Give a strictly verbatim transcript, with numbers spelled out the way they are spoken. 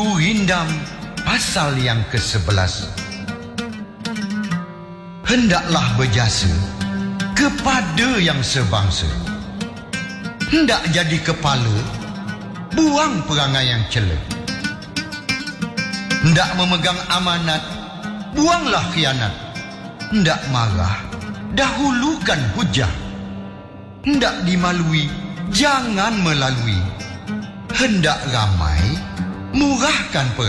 Ibu Rindam pasal yang kesebelas. Hendaklah berjasa kepada yang sebangsa. Hendak jadi kepala, buang perangai yang cela. Hendak memegang amanat, buanglah khianat. Hendak marah, dahulukan hujah. Hendak dimalui, jangan melalui. Hendak ramai, murahkan perangai.